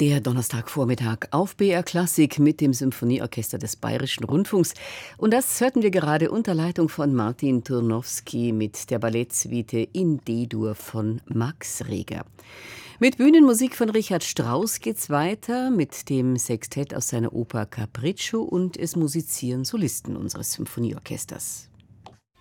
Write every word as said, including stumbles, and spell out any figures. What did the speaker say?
Der Donnerstagvormittag auf B R Klassik mit dem Symphonieorchester des Bayerischen Rundfunks. Und das hörten wir gerade unter Leitung von Martin Turnowski mit der Ballettsuite in D-Dur von Max Reger. Mit Bühnenmusik von Richard Strauss geht's weiter mit dem Sextett aus seiner Oper Capriccio und es musizieren Solisten unseres Symphonieorchesters.